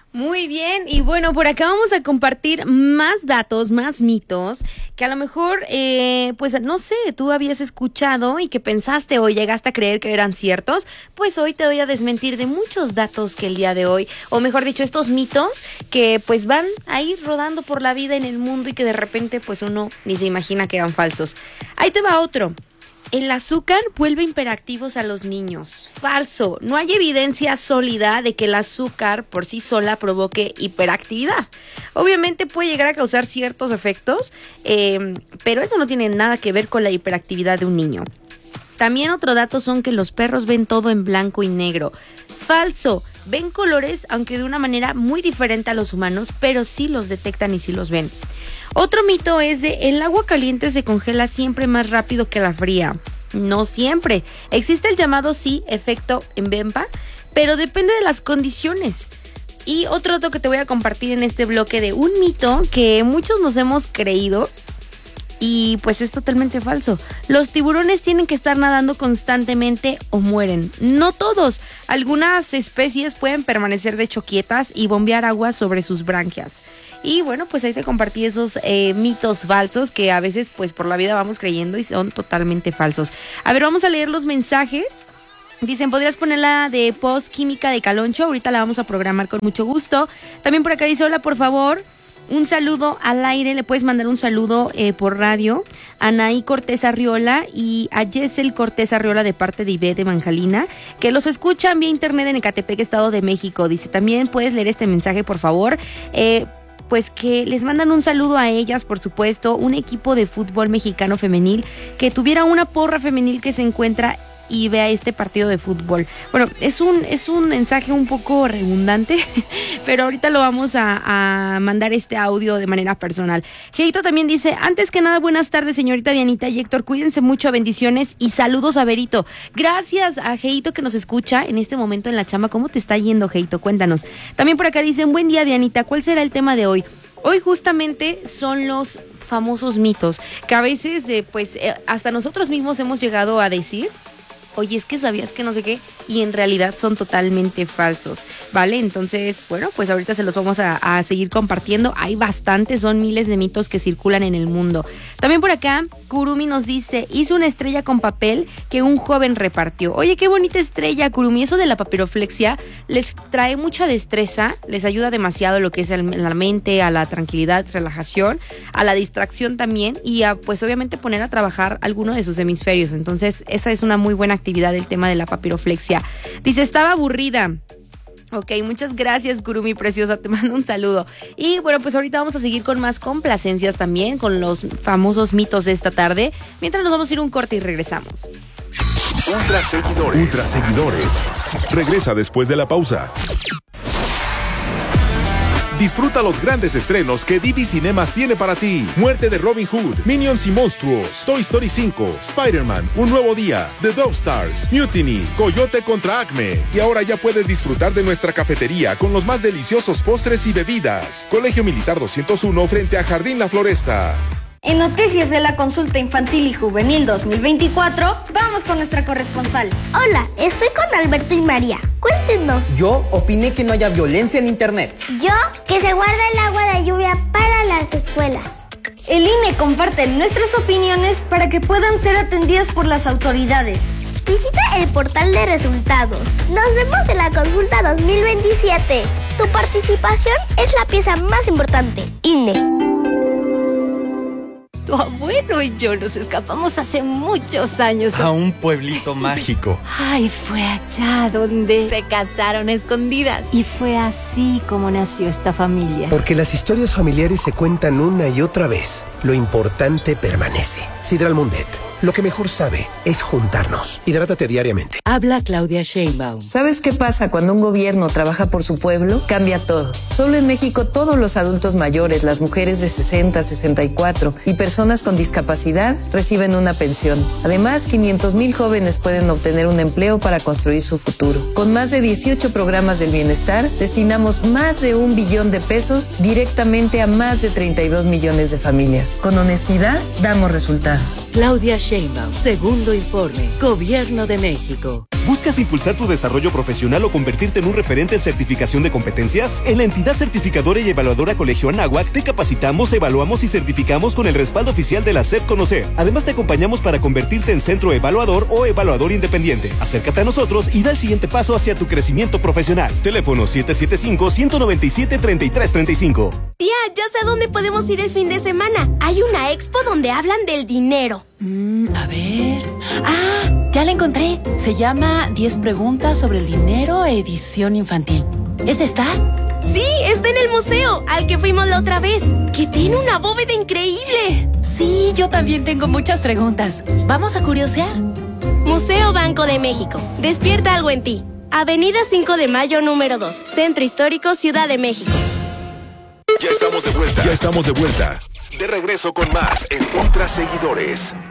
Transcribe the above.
Muy bien, y bueno, por acá vamos a compartir más datos, más mitos, que a lo mejor, pues no sé, tú habías escuchado y que pensaste o llegaste a creer que eran ciertos, pues hoy te voy a desmentir de muchos datos que el día de hoy, o mejor dicho, estos mitos que pues van a ir rodando por la vida en el mundo y que de repente pues uno ni se imagina que eran falsos. Ahí te va otro. El azúcar vuelve hiperactivos a los niños. Falso. No hay evidencia sólida de que el azúcar por sí sola provoque hiperactividad. Obviamente puede llegar a causar ciertos efectos, pero eso no tiene nada que ver con la hiperactividad de un niño. También otro dato son que los perros ven todo en blanco y negro. Falso. Ven colores, aunque de una manera muy diferente a los humanos, pero sí los detectan y sí los ven. Otro mito es de el agua caliente se congela siempre más rápido que la fría. No siempre. Existe el llamado efecto Mbemba, pero depende de las condiciones. Y otro dato que te voy a compartir en este bloque de un mito que muchos nos hemos creído y pues es totalmente falso. Los tiburones tienen que estar nadando constantemente o mueren. No todos. Algunas especies pueden permanecer de hecho quietas y bombear agua sobre sus branquias. Y bueno, pues ahí te compartí esos mitos falsos que a veces pues por la vida vamos creyendo y son totalmente falsos. A ver, vamos a leer los mensajes. Dicen, ¿podrías ponerla de post química de Caloncho? Ahorita la vamos a programar con mucho gusto. También por acá dice, hola, por favor, un saludo al aire. Le puedes mandar un saludo por radio a Anaí Cortés Arriola y a Yesel Cortés Arriola de parte de Ivette de Manjalina, que los escuchan vía internet en Ecatepec, Estado de México. Dice, también puedes leer este mensaje, por favor. Pues que les mandan un saludo a ellas, por supuesto, un equipo de fútbol mexicano femenil, que tuviera una porra femenil que se encuentra y vea este partido de fútbol. Bueno, es un mensaje un poco redundante, pero ahorita lo vamos a mandar este audio de manera personal. Geito también dice, antes que nada, buenas tardes, señorita Dianita y Héctor, cuídense mucho, bendiciones y saludos a Berito. Gracias a Geito que nos escucha en este momento en la chamba. ¿Cómo te está yendo, Geito? Cuéntanos. También por acá dicen, buen día, Dianita, ¿cuál será el tema de hoy? Hoy justamente son los famosos mitos, que a veces hasta nosotros mismos hemos llegado a decir, oye, es que sabías que no sé qué, y en realidad son totalmente falsos, ¿vale? Entonces, bueno, pues ahorita se los vamos a seguir compartiendo. Hay bastantes, son miles de mitos que circulan en el mundo. También por acá, Kurumi nos dice, hizo una estrella con papel que un joven repartió. Oye, qué bonita estrella, Kurumi. Eso de la papiroflexia les trae mucha destreza, les ayuda demasiado lo que es la mente, a la tranquilidad, relajación, a la distracción también, y a, pues obviamente poner a trabajar alguno de sus hemisferios. Entonces, esa es una muy buena actividad, el tema de la papiroflexia. Dice, estaba aburrida. Ok, muchas gracias, Kurumi preciosa, te mando un saludo. Y bueno, pues ahorita vamos a seguir con más complacencias también, con los famosos mitos de esta tarde, mientras nos vamos a ir un corte y regresamos. Ultra seguidores. Regresa después de la pausa. Disfruta los grandes estrenos que Divi Cinemas tiene para ti. Muerte de Robin Hood, Minions y Monstruos, Toy Story 5, Spider-Man, Un Nuevo Día, The Dog Stars, Mutiny, Coyote contra Acme. Y ahora ya puedes disfrutar de nuestra cafetería con los más deliciosos postres y bebidas. Colegio Militar 201 frente a Jardín La Floresta. En Noticias de la Consulta Infantil y Juvenil 2024, vamos con nuestra corresponsal. Hola, estoy con Alberto y María. Cuéntenos. Yo opiné que no haya violencia en internet. Yo, que se guarda el agua de lluvia para las escuelas. El INE comparte nuestras opiniones para que puedan ser atendidas por las autoridades. Visita el portal de resultados. Nos vemos en la consulta 2027. Tu participación es la pieza más importante. INE. Tu abuelo y yo nos escapamos hace muchos años a un pueblito mágico. Ay, fue allá donde se casaron a escondidas. Y fue así como nació esta familia. Porque las historias familiares se cuentan una y otra vez. Lo importante permanece. Sidral Mundet. Lo que mejor sabe es juntarnos. Hidrátate diariamente. Habla Claudia Sheinbaum. ¿Sabes qué pasa cuando un gobierno trabaja por su pueblo? Cambia todo. Solo en México todos los adultos mayores, las mujeres de 60, 64 y personas con discapacidad reciben una pensión. Además, 500,000 jóvenes pueden obtener un empleo para construir su futuro. Con más de 18 programas del bienestar, destinamos más de 1 billón de pesos directamente a más de 32 millones de familias. Con honestidad, damos resultados. Claudia Sheinbaum. Sheinbaum. Segundo informe. Gobierno de México. ¿Buscas impulsar tu desarrollo profesional o convertirte en un referente en certificación de competencias? En la entidad certificadora y evaluadora Colegio Anáhuac te capacitamos, evaluamos y certificamos con el respaldo oficial de la SEP Conocer. Además te acompañamos para convertirte en centro evaluador o evaluador independiente. Acércate a nosotros y da el siguiente paso hacia tu crecimiento profesional. Teléfono 775-197-3335. Tía, ya sé a dónde podemos ir el fin de semana. Hay una expo donde hablan del dinero. A ver... ya la encontré. Se llama 10 preguntas sobre el dinero, edición infantil. ¿Es esta? Sí, está en el museo, al que fuimos la otra vez, que tiene una bóveda increíble. Sí, yo también tengo muchas preguntas. ¿Vamos a curiosear? Museo Banco de México. Despierta algo en ti. Avenida 5 de Mayo, número 2. Centro Histórico, Ciudad de México. Ya estamos de vuelta. De regreso con más en Ultra Seguidores.